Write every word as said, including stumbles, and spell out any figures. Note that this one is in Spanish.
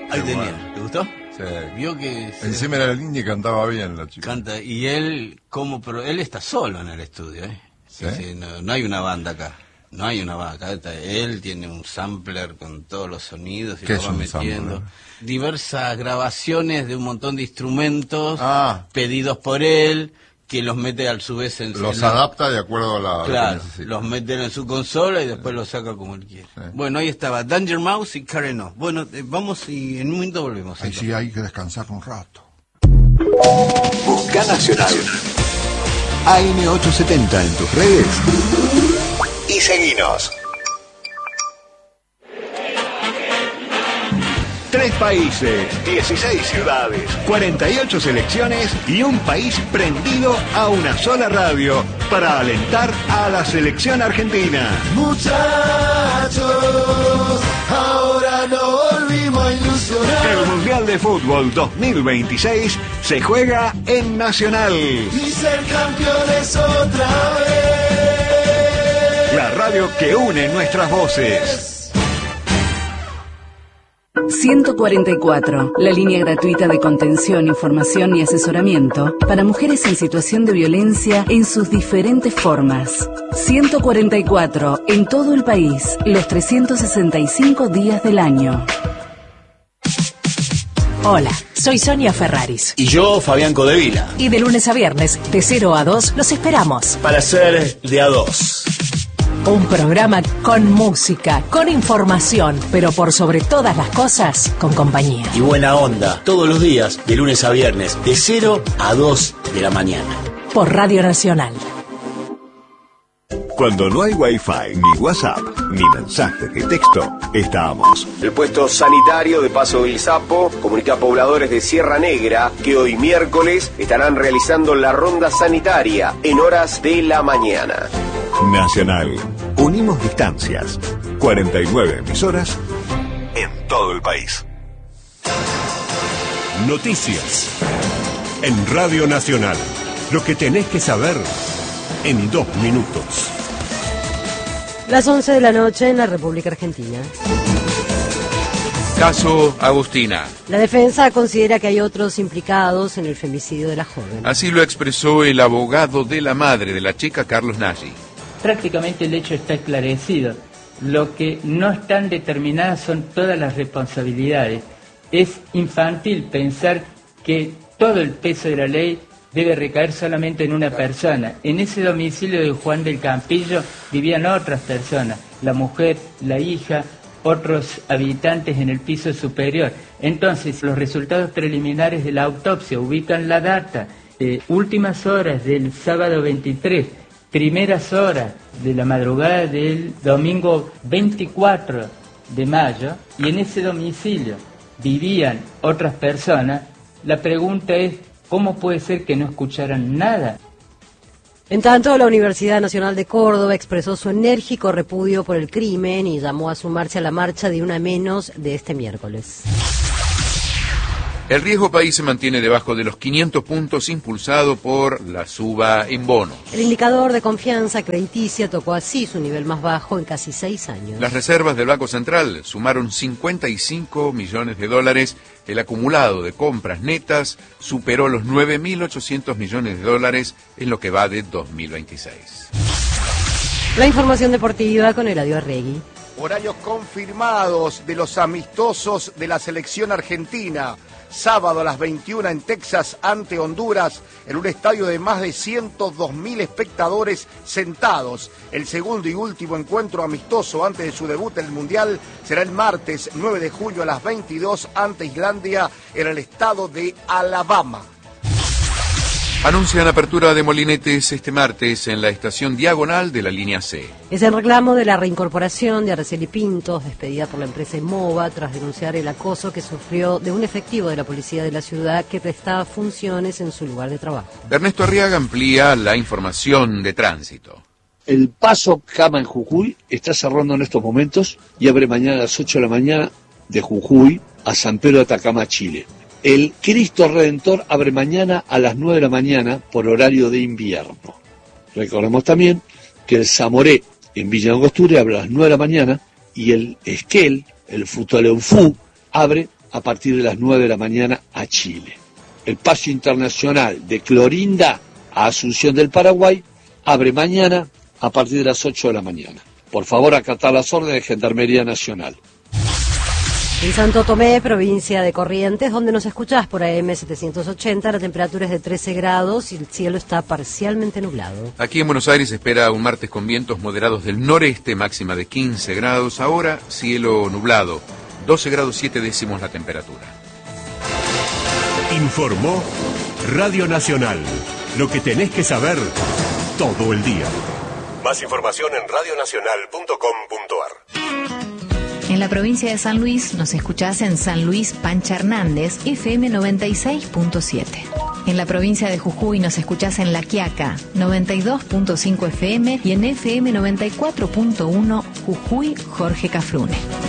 Ahí tenía. Bueno. ¿Te gustó? Sí. Vio que... Encima era linda y cantaba bien la chica. Canta, y él, como, pero él está solo en el estudio, ¿eh? ¿Sí? Sí, no, no hay una banda acá. No hay una banda acá. Está, él tiene un sampler con todos los sonidos y ¿Qué lo es va un metiendo. sampler? Diversas grabaciones de un montón de instrumentos Ah. pedidos por él, que los mete a su vez en... Los en la- adapta de acuerdo a la... Claro, lo que necesita. los meten en su consola y después los saca como él quiere. Sí. Bueno, ahí estaba Danger Mouse y Karen O. Bueno, eh, vamos y en un momento volvemos. Ahí sí hay que descansar un rato. Busca Nacional. A M ochocientos setenta en tus redes. Y seguinos. Tres países, dieciséis ciudades, cuarenta y ocho selecciones y un país prendido a una sola radio para alentar a la selección argentina. Muchachos, ahora no volvimos a ilusionar. El Mundial de Fútbol dos mil veintiséis se juega en Nacional. Y ser campeones otra vez. La radio que une nuestras voces. ciento cuarenta y cuatro, la línea gratuita de contención, información y asesoramiento para mujeres en situación de violencia en sus diferentes formas. ciento cuarenta y cuatro, en todo el país, los trescientos sesenta y cinco días del año. Hola, soy Sonia Ferraris. Y yo, Fabián Codevila. Y de lunes a viernes, de cero a dos, los esperamos. Para ser de a dos. Un programa con música, con información, pero por sobre todas las cosas, con compañía. Y buena onda, todos los días, de lunes a viernes, de cero a dos de la mañana. Por Radio Nacional. Cuando no hay Wi-Fi, ni WhatsApp, ni mensajes de texto, estamos. El puesto sanitario de Paso del Sapo comunica a pobladores de Sierra Negra que hoy miércoles estarán realizando la ronda sanitaria en horas de la mañana. Nacional. Unimos distancias. cuarenta y nueve emisoras en todo el país. Noticias. En Radio Nacional. Lo que tenés que saber en dos minutos. Las once de la noche en la República Argentina. Caso Agustina. La defensa considera que hay otros implicados en el femicidio de la joven. Así lo expresó el abogado de la madre de la chica, Carlos Nagy. Prácticamente el hecho está esclarecido. Lo que no están determinadas son todas las responsabilidades. Es infantil pensar que todo el peso de la ley debe recaer solamente en una persona. En ese domicilio de Juan del Campillo vivían otras personas, la mujer, la hija, otros habitantes en el piso superior. Entonces, los resultados preliminares de la autopsia ubican la data de últimas horas del sábado veintitrés, primeras horas de la madrugada del domingo veinticuatro de mayo, y en ese domicilio vivían otras personas. La pregunta es, ¿cómo puede ser que no escucharan nada? En tanto, la Universidad Nacional de Córdoba expresó su enérgico repudio por el crimen y llamó a sumarse a la marcha de una menos de este miércoles. El riesgo país se mantiene debajo de los quinientos puntos, impulsado por la suba en bonos. El indicador de confianza crediticia tocó así su nivel más bajo en casi seis años. Las reservas del Banco Central sumaron cincuenta y cinco millones de dólares. El acumulado de compras netas superó los nueve mil ochocientos millones de dólares en lo que va de dos mil veintiséis. La información deportiva con Eladio Arregui. Horarios confirmados de los amistosos de la selección argentina. Sábado a las veintiuna en Texas ante Honduras, en un estadio de más de ciento dos mil espectadores sentados. El segundo y último encuentro amistoso antes de su debut en el Mundial será el martes nueve de julio a las veintidós ante Islandia en el estado de Alabama. Anuncian apertura de molinetes este martes en la estación diagonal de la línea C. Es el reclamo de la reincorporación de Araceli Pintos, despedida por la empresa Inmova tras denunciar el acoso que sufrió de un efectivo de la policía de la ciudad que prestaba funciones en su lugar de trabajo. Ernesto Arriaga amplía la información de tránsito. El paso Cama en Jujuy está cerrando en estos momentos y abre mañana a las ocho de la mañana de Jujuy a San Pedro de Atacama, Chile. El Cristo Redentor abre mañana a las nueve de la mañana por horario de invierno. Recordemos también que el Zamoré en Villa Angostura abre a las nueve de la mañana y el Esquel, el Futaleonfú, abre a partir de las nueve de la mañana a Chile. El paso internacional de Clorinda a Asunción del Paraguay abre mañana a partir de las ocho de la mañana. Por favor, acatar las órdenes de Gendarmería Nacional. En Santo Tomé, provincia de Corrientes, donde nos escuchás por A M setecientos ochenta, la temperatura es de trece grados y el cielo está parcialmente nublado. Aquí en Buenos Aires se espera un martes con vientos moderados del noreste, máxima de quince grados. Ahora, cielo nublado, doce grados siete décimos la temperatura. Informó Radio Nacional. Lo que tenés que saber todo el día. Más información en radionacional punto com punto ar. En la provincia de San Luis nos escuchás en San Luis Pancha Hernández, F M noventa y seis punto siete. En la provincia de Jujuy nos escuchás en La Quiaca, noventa y dos punto cinco F M y en F M noventa y cuatro punto uno Jujuy Jorge Cafrune.